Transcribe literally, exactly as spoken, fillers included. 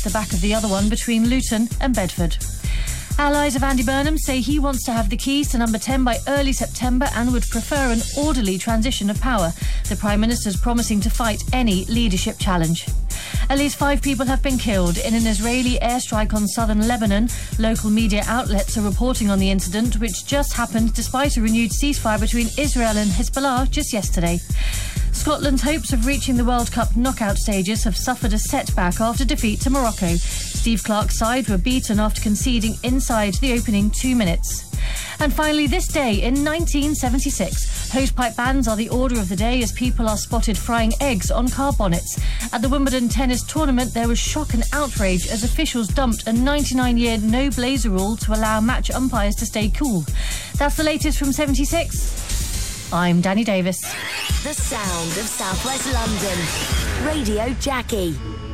the back of the other one between Luton and Bedford. Allies of Andy Burnham say he wants to have the keys to number ten by early September and would prefer an orderly transition of power. The Prime Minister's promising to fight any leadership challenge. At least five people have been killed in an Israeli airstrike on southern Lebanon. Local media outlets are reporting on the incident, which just happened despite a renewed ceasefire between Israel and Hezbollah just yesterday. Scotland's hopes of reaching the World Cup knockout stages have suffered a setback after defeat to Morocco. Steve Clarke's side were beaten after conceding inside the opening two minutes. And finally, this day in nineteen seventy-six, hosepipe bans are the order of the day as people are spotted frying eggs on car bonnets. At the Wimbledon tennis tournament, there was shock and outrage as officials dumped a ninety-nine year no blazer rule to allow match umpires to stay cool. That's the latest from seventy-six. I'm Danny Davis. The sound of South West London. Radio Jackie.